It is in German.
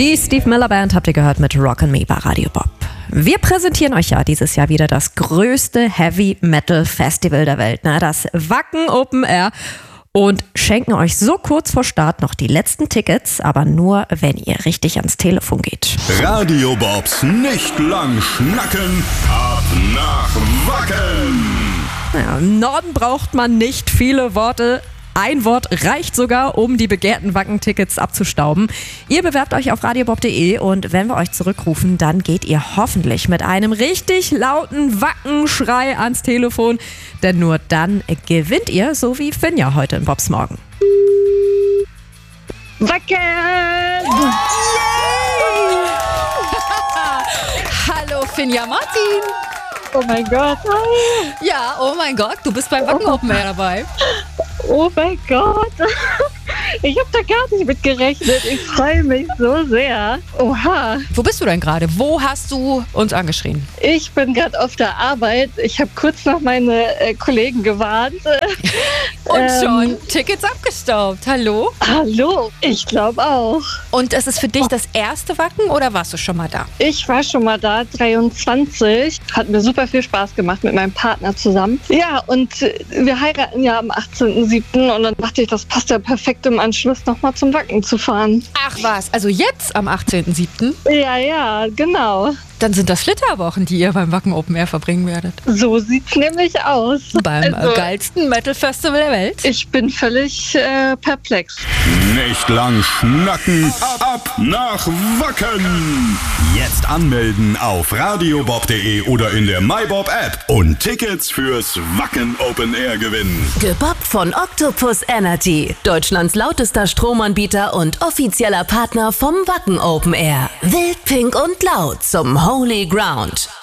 Die Steve Miller Band habt ihr gehört mit Rock and Me bei Radio Bob. Wir präsentieren euch ja dieses Jahr wieder das größte Heavy Metal Festival der Welt, das Wacken Open Air. Und schenken euch so kurz vor Start noch die letzten Tickets, aber nur, wenn ihr richtig ans Telefon geht. Radio Bobs nicht lang schnacken, ab nach Wacken. Naja, im Norden braucht man nicht viele Worte. Ein Wort reicht sogar, um die begehrten Wacken-Tickets abzustauben. Ihr bewerbt euch auf radiobob.de und wenn wir euch zurückrufen, dann geht ihr hoffentlich mit einem richtig lauten Wackenschrei ans Telefon. Denn nur dann gewinnt ihr, so wie Finja heute in Bobs Morgen. Wacken! Hallo Finja Martin. Oh mein Gott. Hi. Ja, oh mein Gott, du bist beim Wacken Open Air dabei. Oh mein Gott. Ich habe da gar nicht mit gerechnet. Ich freue mich so sehr. Oha. Wo bist du denn gerade? Wo hast du uns angeschrien? Ich bin gerade auf der Arbeit. Ich habe kurz noch meine Kollegen gewarnt. Und schon Tickets abgestaubt. Hallo? Hallo. Ich glaube auch. Und es ist für dich das erste Wacken oder warst du schon mal da? Ich war schon mal da, 23. Hat mir super viel Spaß gemacht mit meinem Partner zusammen. Ja, und wir heiraten ja am 18.07. und dann dachte ich, das passt ja perfekt im Anschluss nochmal zum Wacken zu fahren. Ach was, also jetzt am 18.07.? Ja, genau. Dann sind das Flitterwochen, die ihr beim Wacken Open Air verbringen werdet. So sieht's nämlich aus. Beim geilsten Metal Festival der Welt. Ich bin völlig perplex. Nicht lang schnacken, ab nach Wacken. Jetzt anmelden auf radiobob.de oder in der MyBob App und Tickets fürs Wacken Open Air gewinnen. Gebobbt von Octopus Energy, Deutschlands lautester Stromanbieter und offizieller Partner vom Wacken Open Air. Wild, pink und laut zum Holy Ground.